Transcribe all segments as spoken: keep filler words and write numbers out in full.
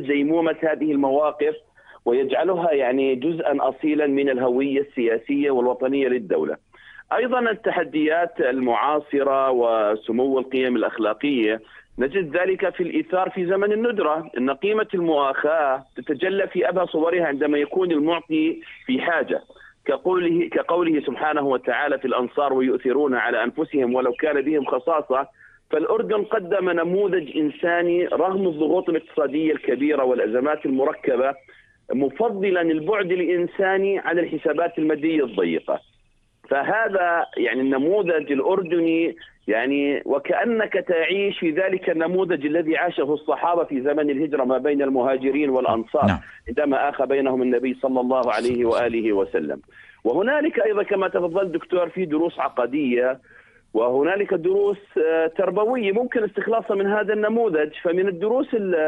يتجاوز ديمومة هذه المواقف ويجعلها يعني جزءا أصيلا من الهوية السياسية والوطنية للدولة. أيضا التحديات المعاصرة وسمو القيم الأخلاقية نجد ذلك في الإيثار في زمن الندرة، أن قيمة المؤاخاة تتجلى في أبهى صورها عندما يكون المعطي في حاجة، كقوله, كقوله سبحانه وتعالى في الأنصار ويؤثرون على أنفسهم ولو كان بهم خصاصة. فالأردن قدم نموذج إنساني رغم الضغوط الاقتصادية الكبيرة والأزمات المركبة، مفضلا البعد الإنساني على الحسابات المادية الضيقة. فهذا يعني النموذج الأردني يعني وكأنك تعيش في ذلك النموذج الذي عاشه الصحابة في زمن الهجرة ما بين المهاجرين والأنصار، نعم. عندما آخى بينهم النبي صلى الله عليه وآله وسلم. وهنالك أيضا كما تفضل دكتور في دروس عقدية وهنالك دروس تربوية ممكن استخلاصها من هذا النموذج. فمن الدروس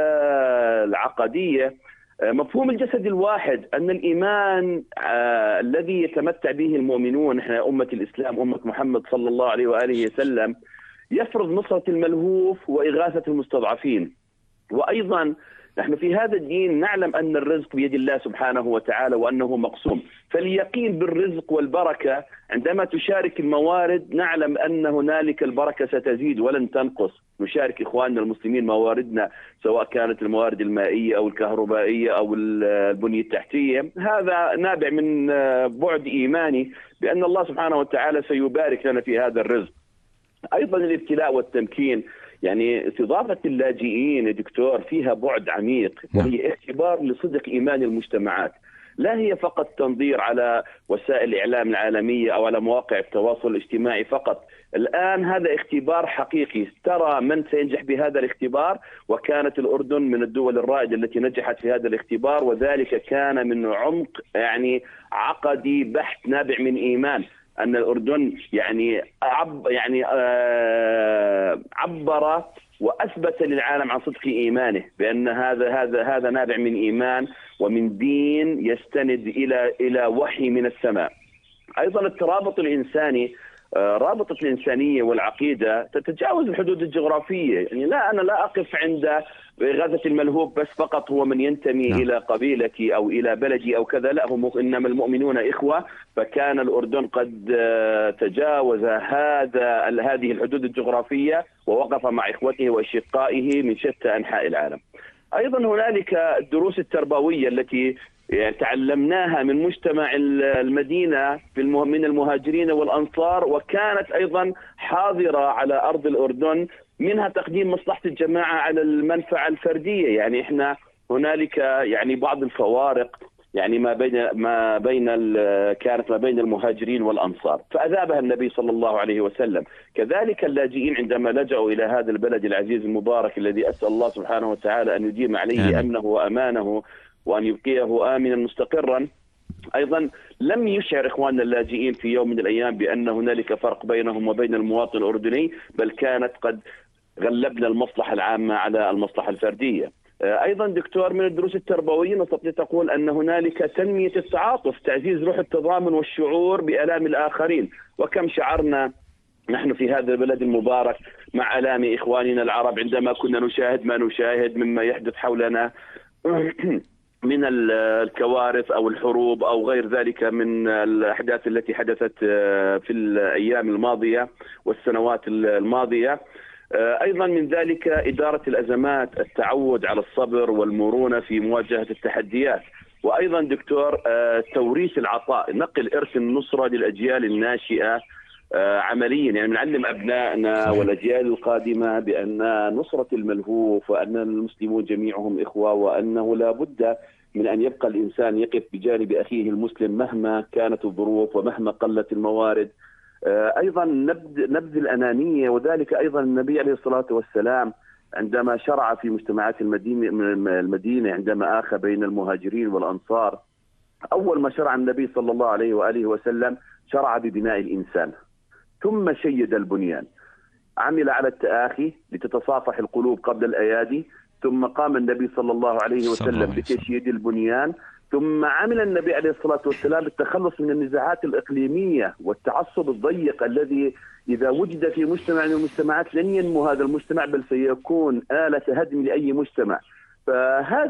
العقدية مفهوم الجسد الواحد، أن الإيمان آه الذي يتمتع به المؤمنون، احنا أمة الإسلام أمة محمد صلى الله عليه وآله وسلم، يفرض نصرة الملهوف وإغاثة المستضعفين. وأيضا نحن في هذا الدين نعلم أن الرزق بيد الله سبحانه وتعالى وأنه مقسوم، فاليقين بالرزق والبركة عندما تشارك الموارد نعلم أن هنالك البركة ستزيد ولن تنقص. نشارك إخواننا المسلمين مواردنا سواء كانت الموارد المائية أو الكهربائية أو البنية التحتية، هذا نابع من بعد إيماني بأن الله سبحانه وتعالى سيبارك لنا في هذا الرزق. أيضا الابتلاء والتمكين، يعني استضافة اللاجئين يا دكتور فيها بعد عميق، وهي اختبار لصدق إيمان المجتمعات، لا هي فقط تنظير على وسائل الإعلام العالمية أو على مواقع التواصل الاجتماعي فقط. الآن هذا اختبار حقيقي، ترى من سينجح بهذا الاختبار، وكانت الأردن من الدول الرائدة التي نجحت في هذا الاختبار، وذلك كان من عمق يعني عقدي بحت نابع من إيمان أن الأردن يعني عب يعني آه عبر وأثبت للعالم عن صدق إيمانه بأن هذا هذا هذا نابع من إيمان ومن دين يستند إلى إلى وحي من السماء. أيضا الترابط الإنساني، رابطة الإنسانية والعقيدة تتجاوز الحدود الجغرافية، يعني لا أنا لا أقف عند إغاثة الملهوب بس فقط هو من ينتمي نعم. إلى قبيلتي أو إلى بلدي أو كذا، لا، هم إنما المؤمنون إخوة. فكان الأردن قد تجاوز هذا هذه الحدود الجغرافية ووقف مع إخوته وأشقائه من شتى أنحاء العالم. أيضا هنالك الدروس التربوية التي يعني تعلمناها من مجتمع المدينة من المهاجرين والأنصار، وكانت أيضا حاضرة على أرض الأردن، منها تقديم مصلحة الجماعة على المنفعة الفردية. يعني إحنا هنالك يعني بعض الفوارق يعني ما بين ما بين كانت ما بين المهاجرين والأنصار فأذابها النبي صلى الله عليه وسلم. كذلك اللاجئين عندما لجأوا إلى هذا البلد العزيز المبارك الذي أسأل الله سبحانه وتعالى أن يديم عليه أمنه وأمانه وأن يبقيه آمنا مستقرا، أيضا لم يشعر إخواننا اللاجئين في يوم من الأيام بأن هنالك فرق بينهم وبين المواطن الأردني، بل كانت قد غلبنا المصلحة العامة على المصلحة الفردية. أيضا دكتور من الدروس التربوية نستطيع تقول أن هنالك تنمية التعاطف، تعزيز روح التضامن والشعور بآلام الآخرين. وكم شعرنا نحن في هذا البلد المبارك مع آلام إخواننا العرب عندما كنا نشاهد ما نشاهد مما يحدث حولنا من الكوارث أو الحروب أو غير ذلك من الأحداث التي حدثت في الأيام الماضية والسنوات الماضية. أيضا من ذلك إدارة الأزمات، التعود على الصبر والمرونة في مواجهة التحديات. وأيضا دكتور توريث العطاء، نقل إرث النصرة للأجيال الناشئة عمليا، يعني نعلم أبنائنا والأجيال القادمة بأن نصرة الملهوف وأن المسلمون جميعهم إخوة، وأنه لا بد من أن يبقى الإنسان يقف بجانب أخيه المسلم مهما كانت الظروف ومهما قلت الموارد. أيضا نبذ الأنانية، وذلك أيضا النبي عليه الصلاة والسلام عندما شرع في مجتمعات المدينة المدينة عندما آخى بين المهاجرين والأنصار، أول ما شرع النبي صلى الله عليه وآله وسلم شرع ببناء الإنسان ثم شيد البنيان، عمل على التآخي لتتصافح القلوب قبل الأيادي، ثم قام النبي صلى الله عليه وسلم بتشييد البنيان، ثم عمل النبي عليه الصلاة والسلام بالتخلص من النزاعات الإقليمية والتعصب الضيق الذي إذا وجد في مجتمع من المجتمعات لن ينمو هذا المجتمع بل سيكون آلة هدم لأي مجتمع. فهذا